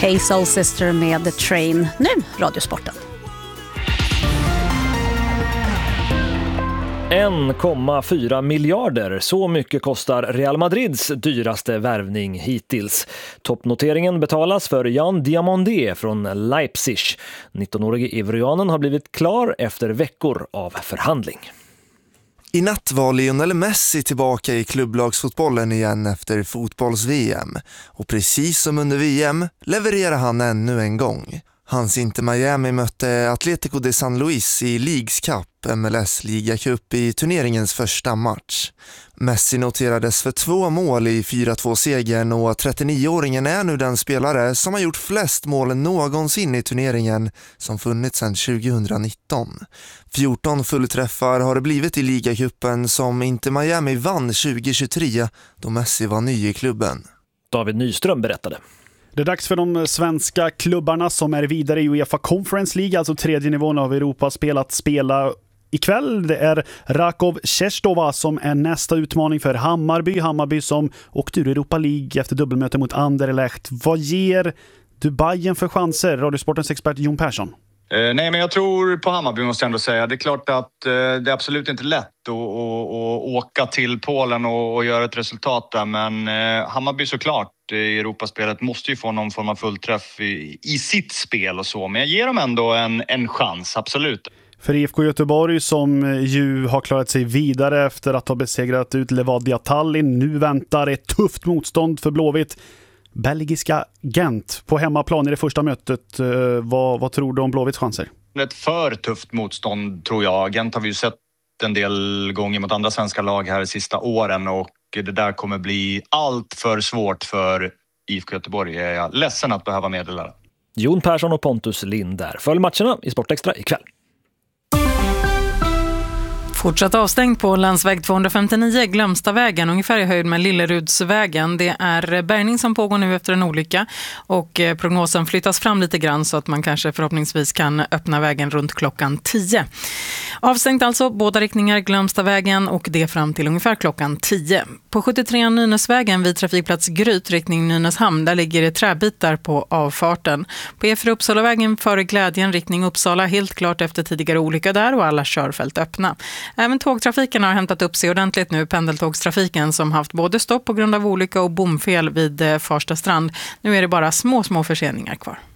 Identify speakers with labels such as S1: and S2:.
S1: Hey Soul Sister med The Train. Nu Radiosporten.
S2: 1,4 miljarder. Så mycket kostar Real Madrids dyraste värvning hittills. Toppnoteringen betalas för Jan Diamandé från Leipzig. 19-årige ivorianen har blivit klar efter veckor av förhandling.
S3: I natt var Lionel Messi tillbaka i klubblagsfotbollen igen efter fotbolls-VM. Och precis som under VM levererar han ännu en gång. Hans Inter Miami mötte Atlético de San Luis i Leagues Cup, MLS Liga Cup, i turneringens första match. Messi noterades för 2 mål i 4-2-segern och 39-åringen är nu den spelare som har gjort flest mål någonsin i turneringen som funnits sedan 2019. 14 fullträffar har det blivit i Ligacupen som Inter Miami vann 2023 då Messi var ny i klubben.
S2: David Nyström berättade.
S4: Det är dags för de svenska klubbarna som är vidare i UEFA Conference League, alltså tredje nivån av Europaspel, att spela ikväll. Det är Rakov Czestochowa som är nästa utmaning för Hammarby. Hammarby som åkte ur Europa League efter dubbelmöte mot Anderlecht. Vad ger du Bayern för chanser? Radiosportens expert Jon Persson.
S5: Nej, men jag tror på Hammarby, måste jag ändå säga. Det är klart att det är absolut inte lätt att åka till Polen och göra ett resultat där. Men Hammarby såklart i Europaspelet måste ju få någon form av fullträff i sitt spel och så. Men jag ger dem ändå en chans, absolut.
S4: För IFK Göteborg som ju har klarat sig vidare efter att ha besegrat ut Levadia Tallinn. Nu väntar ett tufft motstånd för Blåvitt. Belgiska Gent på hemmaplan i det första mötet. Vad tror du om Blåvitts chanser?
S5: Ett för tufft motstånd tror jag. Gent har vi ju sett en del gånger mot andra svenska lag här de sista åren. Och det där kommer bli allt för svårt för IFK Göteborg. Jag är ledsen att behöva meddela.
S2: Jon Persson och Pontus Lind där. Följ matcherna i Sportextra ikväll.
S6: Fortsatt avstängt på landsväg 259 Glömstavägen, ungefär i höjd med Lillerudsvägen. Det är bärgning som pågår nu efter en olycka och prognosen flyttas fram lite grann så att man kanske förhoppningsvis kan öppna vägen runt klockan 10. Avstängt alltså båda riktningar Glömstavägen och det fram till ungefär klockan 10. På 73 Nynäsvägen vid trafikplats Gryt riktning Nynäshamn, där ligger det träbitar på avfarten. På E4 Uppsalavägen före Glädjen riktning Uppsala, helt klart efter tidigare olycka där och alla körfält öppna. Även tågtrafiken har hämtat upp sig ordentligt nu, pendeltågstrafiken som haft både stopp på grund av olycka och bomfel vid Farsta strand. Nu är det bara små förseningar kvar.